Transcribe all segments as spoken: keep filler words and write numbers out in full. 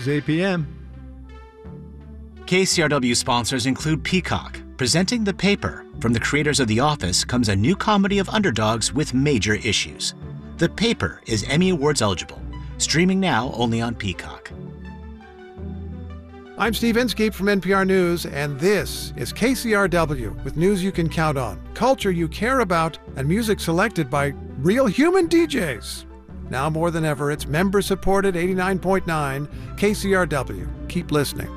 is eight p.m. K C R W sponsors include Peacock. Presenting The Paper. From the creators of The Office comes a new comedy of underdogs with major issues. The Paper is Emmy Awards eligible. Streaming now only on Peacock. I'm Steve Inskeep from N P R News, and this is K C R W with news you can count on, culture you care about, and music selected by real human D Js. Now more than ever, it's member-supported eighty-nine point nine K C R W. Keep listening.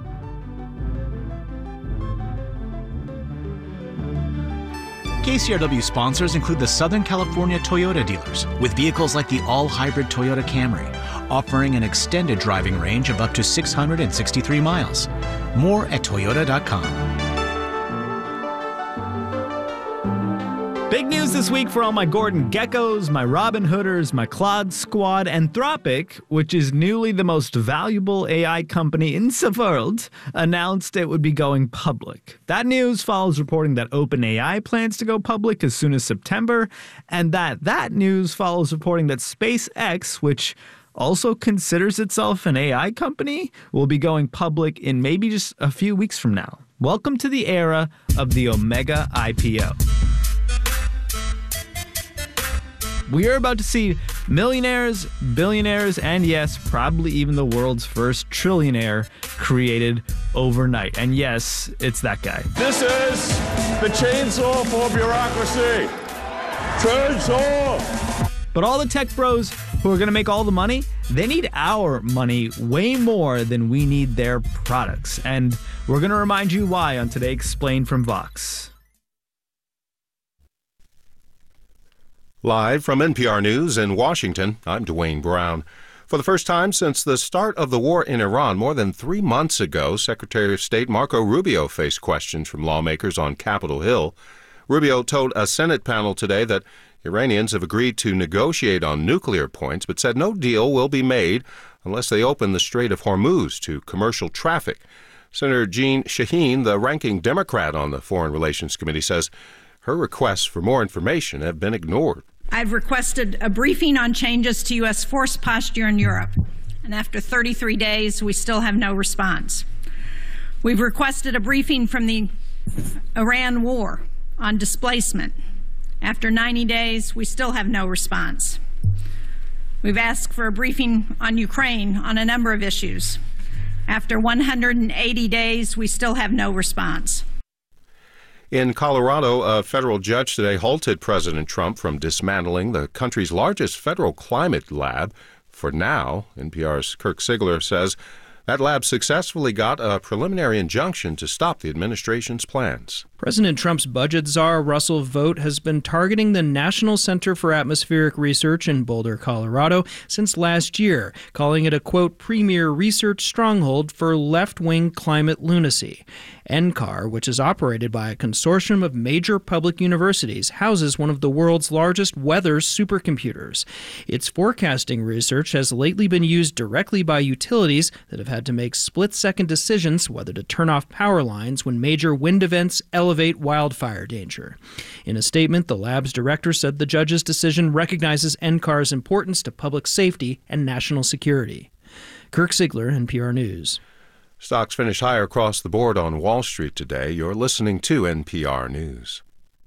K C R W sponsors include the Southern California Toyota dealers, with vehicles like the all-hybrid Toyota Camry, offering an extended driving range of up to six hundred sixty-three miles. More at toyota dot com. Big news this week for all my Gordon Geckos, my Robin Hooders, my Claude Squad, Anthropic, which is newly the most valuable A I company in the world, announced it would be going public. That news follows reporting that OpenAI plans to go public as soon as September, and that that news follows reporting that SpaceX, which also considers itself an A I company, will be going public in maybe just a few weeks from now. Welcome to the era of the Omega I P O. We are about to see millionaires, billionaires, and yes, probably even the world's first trillionaire created overnight. And yes, it's that guy. This is the chainsaw for bureaucracy. Chainsaw! But all the tech bros who are going to make all the money, they need our money way more than we need their products. And we're going to remind you why on Today Explained from Vox. Live from N P R News in Washington, I'm Dwayne Brown. For the first time since the start of the war in Iran more than three months ago, Secretary of State Marco Rubio faced questions from lawmakers on Capitol Hill. Rubio told a Senate panel today that Iranians have agreed to negotiate on nuclear points, but said no deal will be made unless they open the Strait of Hormuz to commercial traffic. Senator Jeanne Shaheen, the ranking Democrat on the Foreign Relations Committee, says her requests for more information have been ignored. I've requested a briefing on changes to U S force posture in Europe, and after thirty-three days, we still have no response. We've requested a briefing from the Iran war on displacement. After ninety days, we still have no response. We've asked for a briefing on Ukraine on a number of issues. After one hundred eighty days, we still have no response. In Colorado, a federal judge today halted President Trump from dismantling the country's largest federal climate lab. For now, N P R's Kirk Sigler says that lab successfully got a preliminary injunction to stop the administration's plans. President Trump's budget czar, Russell Vought, has been targeting the National Center for Atmospheric Research in Boulder, Colorado, since last year, calling it a, quote, premier research stronghold for left-wing climate lunacy. N C A R, which is operated by a consortium of major public universities, houses one of the world's largest weather supercomputers. Its forecasting research has lately been used directly by utilities that have had to make split-second decisions whether to turn off power lines when major wind events elevate wildfire danger. In a statement, the lab's director said the judge's decision recognizes N C A R's importance to public safety and national security. Kirk Sigler, N P R News. Stocks finished higher across the board on Wall Street today. You're listening to N P R News.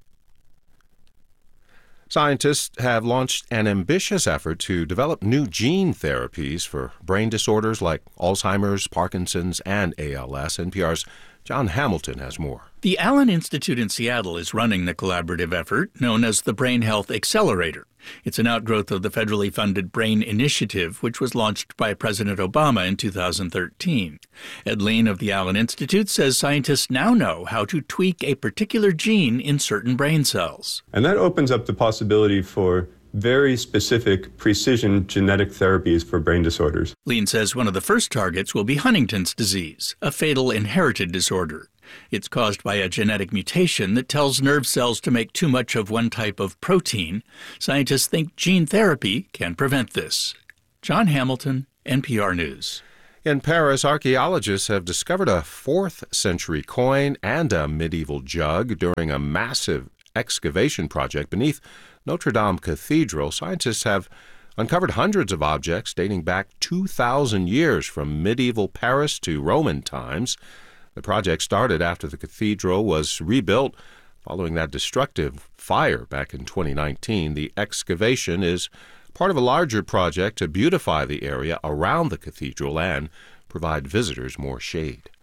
Scientists have launched an ambitious effort to develop new gene therapies for brain disorders like Alzheimer's, Parkinson's, and A L S. N P R's John Hamilton has more. The Allen Institute in Seattle is running the collaborative effort known as the Brain Health Accelerator. It's an outgrowth of the federally funded Brain Initiative, which was launched by President Obama in two thousand thirteen. Ed Lean of the Allen Institute says scientists now know how to tweak a particular gene in certain brain cells. And that opens up the possibility for very specific precision genetic therapies for brain disorders. Lean says one of the first targets will be Huntington's disease, a fatal inherited disorder. It's caused by a genetic mutation that tells nerve cells to make too much of one type of protein. Scientists think gene therapy can prevent this. John Hamilton, N P R News. In Paris, archaeologists have discovered a fourth century coin and a medieval jug during a massive excavation project beneath Notre Dame Cathedral. Scientists have uncovered hundreds of objects dating back two thousand years from medieval Paris to Roman times. The project started after the cathedral was rebuilt following that destructive fire back in twenty nineteen. The excavation is part of a larger project to beautify the area around the cathedral and provide visitors more shade.